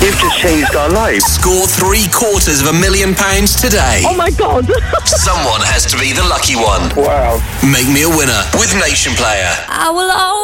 You've just changed our lives. Score £750,000 today. Oh my God. Someone has to be the lucky one. Wow. Make me a winner with Nation Player. I will always